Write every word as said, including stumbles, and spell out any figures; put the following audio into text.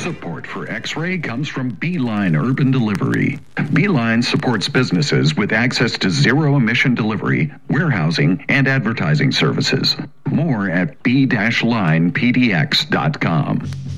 Support for X-Ray comes from Beeline Urban Delivery. Beeline supports businesses with access to zero-emission delivery, warehousing, and advertising services. More at b dash line p d x dot com.